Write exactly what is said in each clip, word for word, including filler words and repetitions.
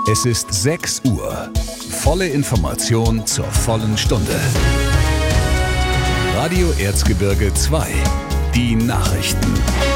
Es ist sechs Uhr. Volle Information zur vollen Stunde. Radio Erzgebirge zwei. Die Nachrichten.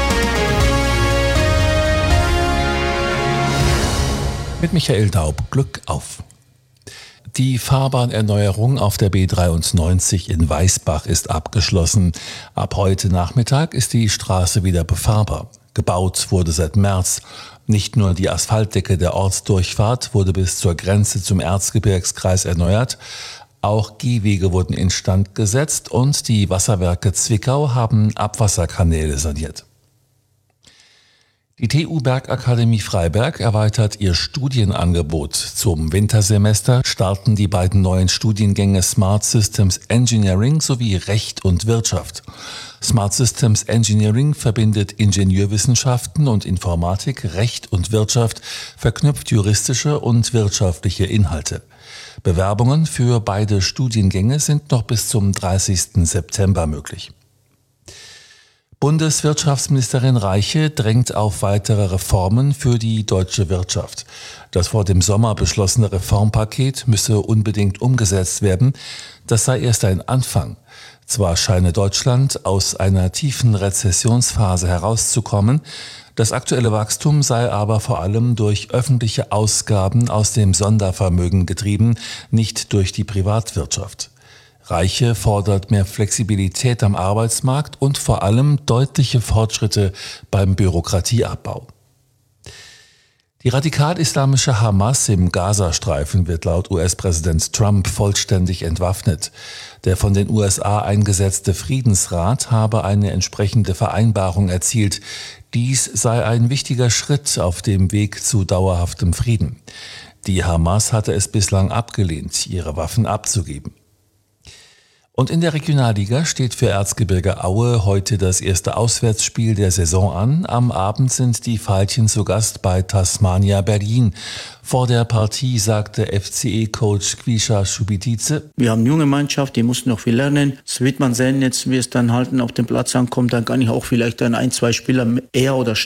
Mit Michael Daub. Glück auf. Die Fahrbahnerneuerung auf der B dreiundneunzig in Weißbach ist abgeschlossen. Ab heute Nachmittag ist die Straße wieder befahrbar. Gebaut wurde seit März. Nicht nur die Asphaltdecke der Ortsdurchfahrt wurde bis zur Grenze zum Erzgebirgskreis erneuert, auch Gehwege wurden instand gesetzt und die Wasserwerke Zwickau haben Abwasserkanäle saniert. Die T U Bergakademie Freiberg erweitert ihr Studienangebot. Zum Wintersemester starten die beiden neuen Studiengänge Smart Systems Engineering sowie Recht und Wirtschaft. Smart Systems Engineering verbindet Ingenieurwissenschaften und Informatik, Recht und Wirtschaft, verknüpft juristische und wirtschaftliche Inhalte. Bewerbungen für beide Studiengänge sind noch bis zum dreißigsten September möglich. Bundeswirtschaftsministerin Reiche drängt auf weitere Reformen für die deutsche Wirtschaft. Das vor dem Sommer beschlossene Reformpaket müsse unbedingt umgesetzt werden. Das sei erst ein Anfang. Zwar scheine Deutschland aus einer tiefen Rezessionsphase herauszukommen, das aktuelle Wachstum sei aber vor allem durch öffentliche Ausgaben aus dem Sondervermögen getrieben, nicht durch die Privatwirtschaft. Reiche fordert mehr Flexibilität am Arbeitsmarkt und vor allem deutliche Fortschritte beim Bürokratieabbau. Die radikal-islamische Hamas im Gazastreifen wird laut U S-Präsident Trump vollständig entwaffnet. Der von den U S A eingesetzte Friedensrat habe eine entsprechende Vereinbarung erzielt. Dies sei ein wichtiger Schritt auf dem Weg zu dauerhaftem Frieden. Die Hamas hatte es bislang abgelehnt, ihre Waffen abzugeben. Und in der Regionalliga steht für Erzgebirge Aue heute das erste Auswärtsspiel der Saison an. Am Abend sind die Veilchen zu Gast bei Tasmania Berlin. Vor der Partie sagte F C E-Coach Quisha Schubitice: Wir haben eine junge Mannschaft, die mussten noch viel lernen. Das wird man sehen jetzt, wie es dann halten auf dem Platz ankommt. Dann kann ich auch vielleicht dann ein, zwei Spieler eher oder